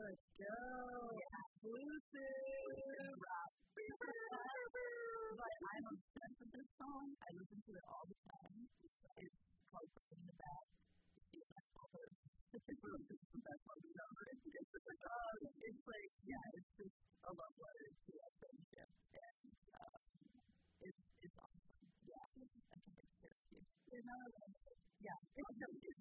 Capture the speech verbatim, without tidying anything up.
Let's go. Yeah. Exclusive. But I'm obsessed with this song. I listen to it all the time. It's called Bringing It Back. It's the best one we've ever. It's like,